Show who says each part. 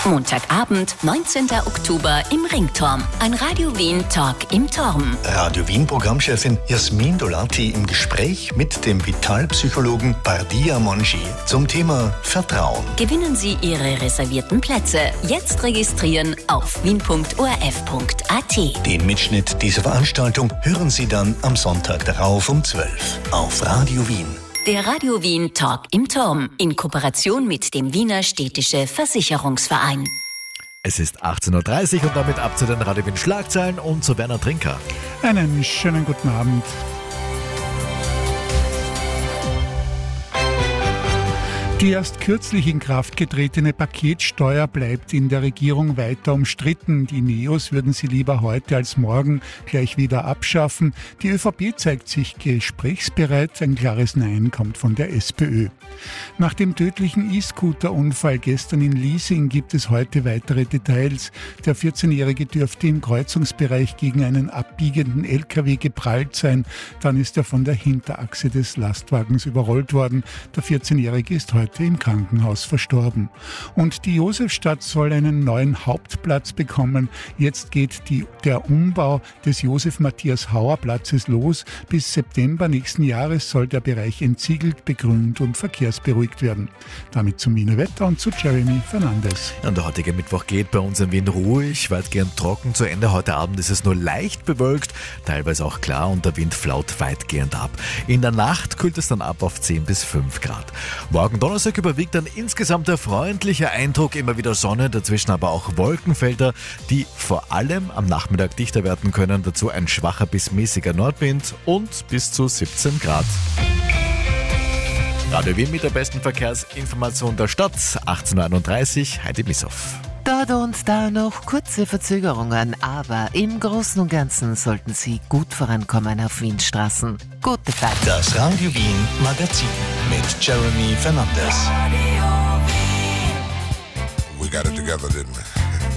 Speaker 1: Montagabend, 19. Oktober im Ringturm. Ein Radio Wien Talk im Turm.
Speaker 2: Radio Wien Programmchefin Jasmin Dolati im Gespräch mit dem Vitalpsychologen Bardia Monji zum Thema Vertrauen.
Speaker 1: Gewinnen Sie Ihre reservierten Plätze. Jetzt registrieren auf wien.orf.at.
Speaker 2: Den Mitschnitt dieser Veranstaltung hören Sie dann am Sonntag darauf um 12 auf Radio Wien.
Speaker 1: Der Radio Wien Talk im Turm in Kooperation mit dem Wiener Städtische Versicherungsverein.
Speaker 3: Es ist 18.30 Uhr und damit ab zu den Radio Wien Schlagzeilen und zu Werner Trinker.
Speaker 4: Einen schönen guten Abend. Die erst kürzlich in Kraft getretene Paketsteuer bleibt in der Regierung weiter umstritten. Die Neos würden sie lieber heute als morgen gleich wieder abschaffen. Die ÖVP zeigt sich gesprächsbereit. Ein klares Nein kommt von der SPÖ. Nach dem tödlichen E-Scooter-Unfall gestern in Liesing gibt es heute weitere Details. Der 14-Jährige dürfte im Kreuzungsbereich gegen einen abbiegenden LKW geprallt sein. Dann ist er von der Hinterachse des Lastwagens überrollt worden. Der 14-Jährige ist heute im Krankenhaus verstorben. Und die Josefstadt soll einen neuen Hauptplatz bekommen. Jetzt geht der Umbau des Josef-Matthias-Hauer-Platzes los. Bis September nächsten Jahres soll der Bereich entsiegelt, begrünt und verkehrsberuhigt werden. Damit zum Wiener Wetter und zu Jeremy Fernandes.
Speaker 3: Und der heutige Mittwoch geht bei uns in Wien ruhig, weitgehend trocken zu Ende. Heute Abend ist es nur leicht bewölkt, teilweise auch klar und der Wind flaut weitgehend ab. In der Nacht kühlt es dann ab auf 10 bis 5 Grad. Morgen Donnerstag überwiegt dann insgesamt der freundliche Eindruck, immer wieder Sonne, dazwischen aber auch Wolkenfelder, die vor allem am Nachmittag dichter werden können. Dazu ein schwacher bis mäßiger Nordwind und bis zu 17 Grad. Radio Wien mit der besten Verkehrsinformation der Stadt, 18.31 Uhr, Heidi Missoff.
Speaker 5: Dort und da noch kurze Verzögerungen, aber im Großen und Ganzen sollten Sie gut vorankommen auf Wienstraßen. Gute Fahrt.
Speaker 2: Das Radio Wien Magazin mit Jeremy Fernandes.
Speaker 6: We got it together, didn't we?